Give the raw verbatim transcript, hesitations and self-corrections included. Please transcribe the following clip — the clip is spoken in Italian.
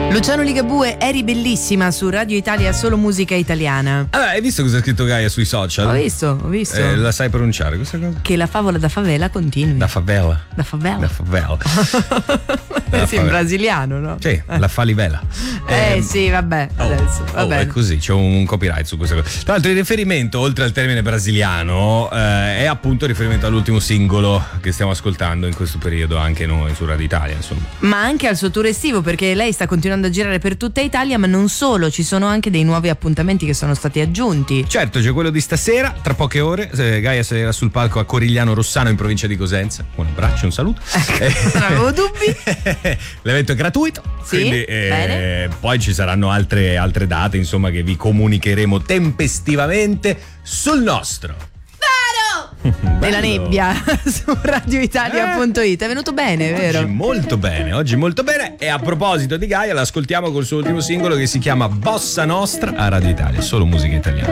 Luciano Ligabue, eri bellissima su Radio Italia, solo musica italiana. Allora, hai visto cosa ha scritto Gaia sui social? Ho visto, ho visto. Eh, la sai pronunciare questa cosa? Che la favola da favela continui. Da favela. Da favela. Da favela. Eh sì, in brasiliano, no? Sì, la falivela. Eh, eh sì, vabbè, oh, adesso, vabbè. Oh, è così, c'è un copyright su questa cosa. Tra l'altro il riferimento, oltre al termine brasiliano, eh, è appunto riferimento all'ultimo singolo che stiamo ascoltando in questo periodo anche noi su Radio Italia, insomma. Ma anche al suo tour estivo, perché lei sta continuando a girare per tutta Italia, ma non solo, ci sono anche dei nuovi appuntamenti che sono stati aggiunti. Certo, c'è quello di stasera, tra poche ore, eh, Gaia sarà sul palco a Corigliano Rossano in provincia di Cosenza. Un abbraccio, un saluto. Non avevo dubbi. L'evento è gratuito, sì, quindi eh, poi ci saranno altre, altre date, insomma, che vi comunicheremo tempestivamente sul nostro nella nebbia su radioitalia punto it. È venuto bene, vero? Oggi molto bene, oggi molto bene. E a proposito di Gaia, l'ascoltiamo col suo ultimo singolo che si chiama Bossa Nostra a Radio Italia, solo musica italiana.